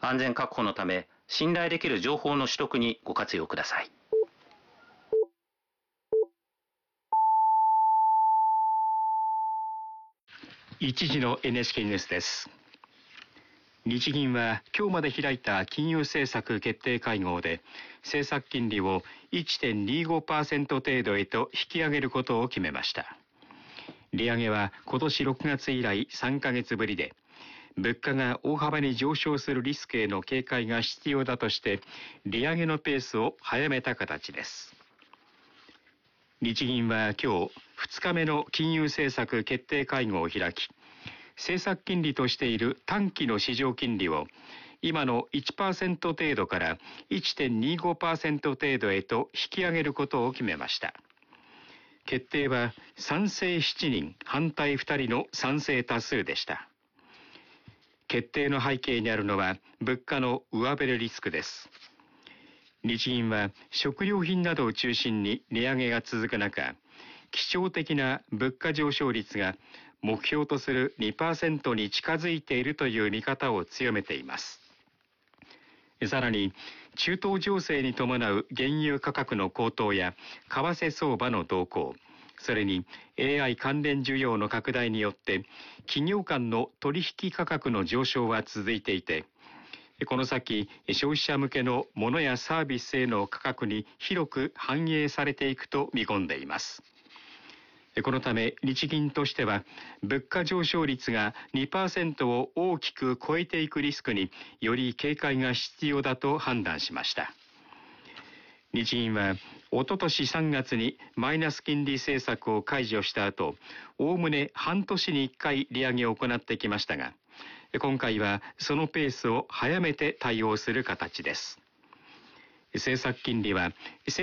安全確保のため、信頼できる情報の取得にご活用ください。 一時の NHK ニュースです。日銀は今日まで開いた金融政策決定会合で、政策金利を 1.25% 程度へと引き上げることを決めました。利上げは今年6月以来3ヶ月ぶりで、物価が大幅に上昇するリスクへの警戒が必要だとして、利上げのペースを早めた形です。日銀は今日2日目の金融政策決定会合を開き、政策金利としている短期の市場金利を今の 1% 程度から 1.25% 程度へと引き上げることを決めました。決定は賛成7人、反対2人の賛成多数でした。決定の背景にあるのは物価の上振れリスクです。日銀は食料品などを中心に値上げが続く中、基調的な物価上昇率が目標とする 2% に近づいているという見方を強めています。さらに、中東情勢に伴う原油価格の高騰や為替相場の動向、それに AI 関連需要の拡大によって企業間の取引価格の上昇は続いていて、この先消費者向けの物やサービスへの価格に広く反映されていくと見込んでいます。このため日銀としては物価上昇率が 2% を大きく超えていくリスクにより警戒が必要だと判断しました。日銀はおととし3月にマイナス金利政策を解除した後、おおむね半年に1回利上げを行ってきましたが、今回はそのペースを早めて対応する形です。政策金利は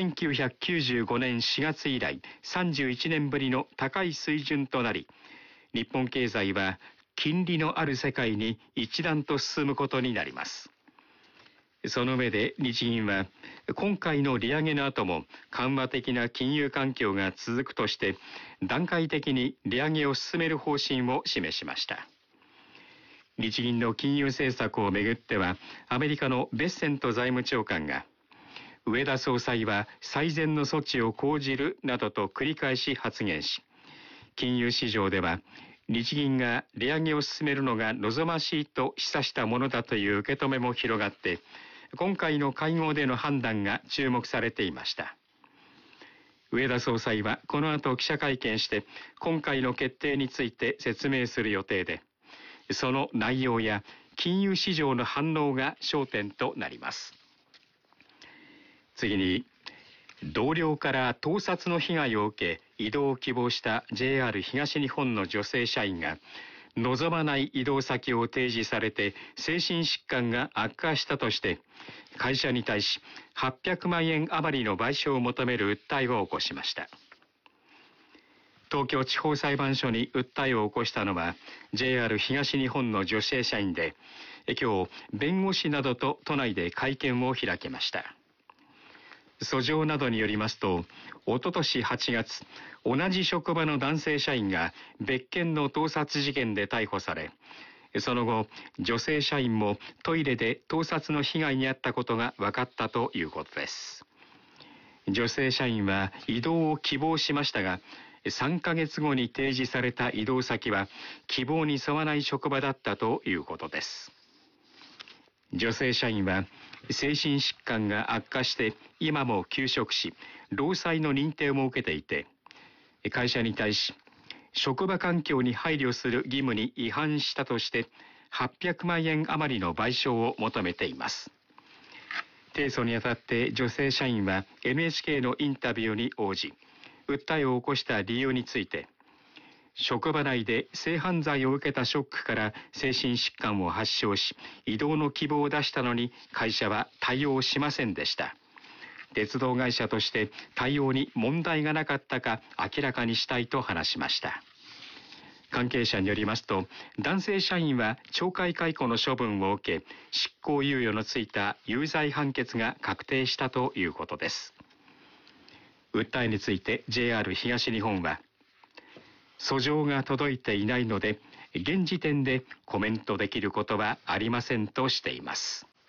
1995年4月以来31年ぶりの高い水準となり、日本経済は金利のある世界に一段と進むことになります。その上で日銀は今回の利上げの後も緩和的な金融環境が続くとして段階的に利上げを進める方針を示しました。日銀の金融政策をめぐってはアメリカのベッセント財務長官が植田総裁は最善の措置を講じるなどと繰り返し発言し、金融市場では日銀が利上げを進めるのが望ましいと示唆したものだという受け止めも広がって、今回の会合での判断が注目されていました。植田総裁はこの後記者会見して今回の決定について説明する予定で、その内容や金融市場の反応が焦点となります。次に、同僚から盗撮の被害を受け異動を希望した JR 東日本の女性社員が望まない移動先を提示されて精神疾患が悪化したとして会社に対し800万円余りの賠償を求める訴えを起こしました。東京地方裁判所に訴えを起こしたのは JR 東日本の女性社員で、今日弁護士などと都内で会見を開きました。訴状などによりますと、おととし8月、同じ職場の男性社員が別件の盗撮事件で逮捕され、その後、女性社員もトイレで盗撮の被害に遭ったことが分かったということです。女性社員は異動を希望しましたが、3ヶ月後に提示された異動先は希望に沿わない職場だったということです。女性社員は精神疾患が悪化して今も休職し、労災の認定も受けていて、会社に対し職場環境に配慮する義務に違反したとして800万円余りの賠償を求めています。提訴にあたって女性社員は NHK のインタビューに応じ、訴えを起こした理由について、職場内で性犯罪を受けたショックから精神疾患を発症し、異動の希望を出したのに会社は対応しませんでした。鉄道会社として対応に問題がなかったか明らかにしたいと話しました。関係者によりますと、男性社員は懲戒解雇の処分を受け、執行猶予のついた有罪判決が確定したということです。訴えについて JR 東日本は、訴状が届いていないので現時点でコメントできることはありませんとしています。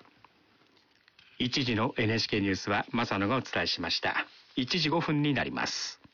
1時の NHK ニュースは正野がお伝えしました。1時5分になります。